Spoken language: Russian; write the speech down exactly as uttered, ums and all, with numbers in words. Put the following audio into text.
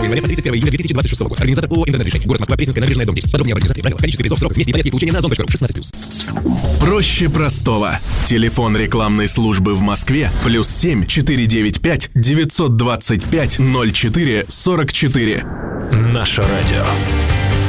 января по тридцать первое июля две тысячи двадцать шестого года. Организатор ООО «Интернет-решение». Город Москва, Пресненская набережная, дом десять. Подробнее об организации, правила, количестве призов, сроках, месте и порядке получения на озон точка ру. шестнадцать плюс. Проще простого. Телефон рекламной службы в Москве плюс семь четыре девять пять девятьсот двадцать пять ноль четыре сорок четыре. Наше радио.